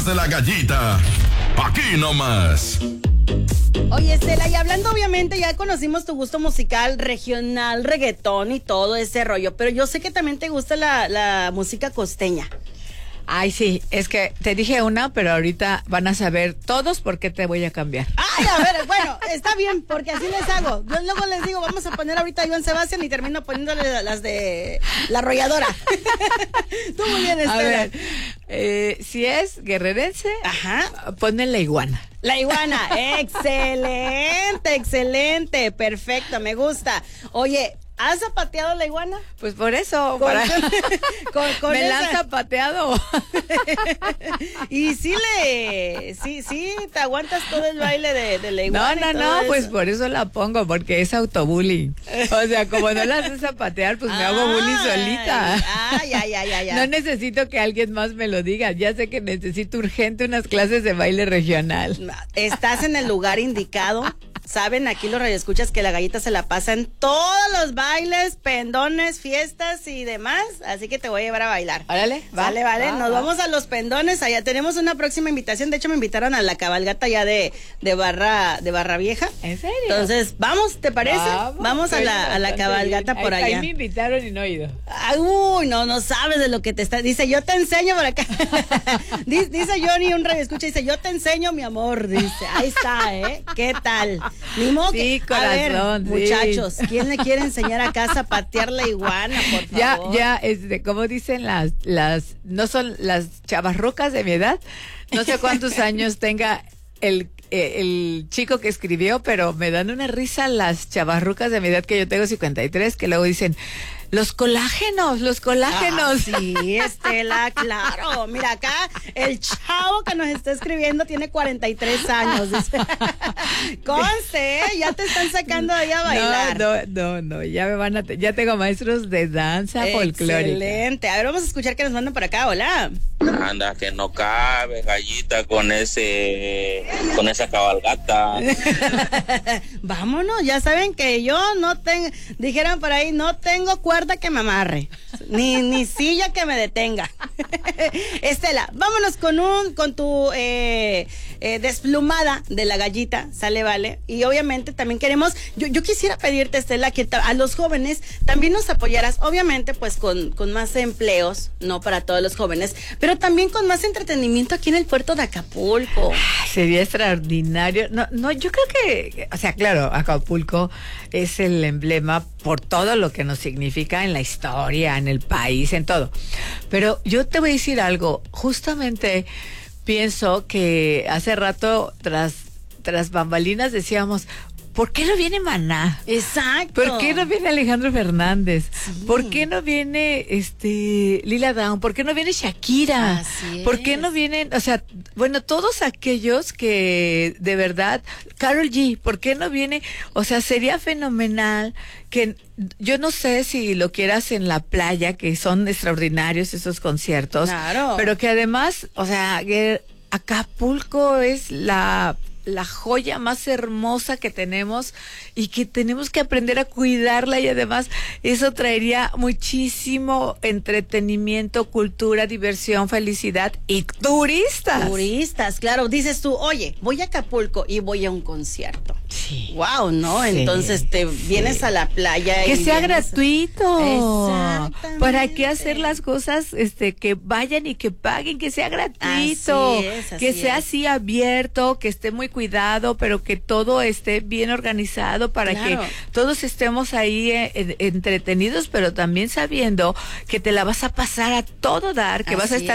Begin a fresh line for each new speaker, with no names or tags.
de la Gallita. Aquí nomás.
Oye, Estela, y hablando obviamente, ya conocimos tu gusto musical, regional, reggaetón y todo ese rollo, pero yo sé que también te gusta la música costeña.
Ay, sí, es que te dije una, pero ahorita van a saber todos por qué te voy a cambiar.
Ay, a ver, bueno, está bien, porque así les hago. Yo luego les digo, vamos a poner ahorita a Joan Sebastián y termino poniéndole las de La Arrolladora. Tú muy bien, Estela.
A ver, si es guerrerense,
ajá,
ponle La Iguana.
La Iguana, excelente, excelente, perfecto, me gusta. Oye, ¿has zapateado la iguana?
Pues por eso,
con
me
esa...
la han zapateado.
Y sí te aguantas todo el baile de la iguana.
No, pues por eso la pongo, porque es autobullying. O sea, como no la sé zapatear, pues me hago bullying solita.
Ay.
No necesito que alguien más me lo diga. Ya sé que necesito urgente unas clases de baile regional.
Estás en el lugar indicado. Saben, aquí los radioescuchas que la Gallita se la pasa en todos los bailes, pendones, fiestas y demás, así que te voy a llevar a bailar.
Órale,
vale, nos vamos a los pendones, allá tenemos una próxima invitación, de hecho me invitaron a la cabalgata ya de Barra Vieja.
¿En serio?
Entonces, vamos, ¿te parece? Vamos a la cabalgata
bien.
por allá.
Ahí me invitaron y no he ido.
Ay, uy, no sabes de lo que te está, dice, yo te enseño por acá. Dice Johnny, un radioescucha, dice, yo te enseño, mi amor, dice, ahí está, ¿qué tal? Ni modo
sí,
que,
corazón,
a ver,
sí.
Muchachos, ¿quién le quiere enseñar acá a zapatear la iguana, por favor?
Ya, como dicen no son las chavarrucas de mi edad, no sé cuántos años tenga el chico que escribió, pero me dan una risa las chavarrucas de mi edad, que yo tengo 53, que luego dicen, los colágenos.
Sí, Estela, claro. Mira, acá el chavo que nos está escribiendo tiene 43 años. Dice. Conste, ya te están sacando ahí a bailar.
No, ya tengo maestros de danza folclórica.
Excelente. A ver, vamos a escuchar que nos mandan por acá. Hola.
Anda, que no cabe, Gallita, con esa cabalgata.
Vámonos, ya saben que yo no tengo, dijeron por ahí, no tengo cuerda que me amarre, ni silla que me detenga. Estela, vámonos con tu desplumada de la Gallita, sale, vale. Y obviamente también queremos, yo quisiera pedirte, Estela, que a los jóvenes también nos apoyaras, obviamente pues con más empleos, no para todos los jóvenes, pero también con más entretenimiento aquí en el puerto de Acapulco.
Sería extraordinario. No, yo creo que, o sea, claro, Acapulco es el emblema por todo lo que nos significa en la historia, en el país, en todo. Pero yo te voy a decir algo, justamente pienso que hace rato tras bambalinas decíamos, ¿por qué no viene Maná?
Exacto.
¿Por qué no viene Alejandro Fernández?
Sí.
¿Por qué no viene Lila Downs? ¿Por qué no viene Shakira?
Así es.
¿Por qué no vienen, o sea, bueno, todos aquellos que de verdad, Karol G, ¿por qué no viene? O sea, sería fenomenal que yo no sé si lo quieras en la playa, que son extraordinarios esos conciertos.
Claro.
Pero que además, o sea, Acapulco es la joya más hermosa que tenemos y que tenemos que aprender a cuidarla, y además eso traería muchísimo entretenimiento, cultura, diversión, felicidad y turistas,
claro. Dices tú, oye, voy a Acapulco y voy a un concierto.
Sí.
Wow, ¿no?
Sí,
entonces te vienes a la playa
que
y
sea
vienes...
gratuito.
Exactamente.
¿Para qué hacer las cosas que vayan y que paguen, que sea gratuito? Que sea así abierto, que esté muy cuidado, pero que todo esté bien organizado para que todos estemos ahí entretenidos, pero también sabiendo que te la vas a pasar a todo dar, que vas a estar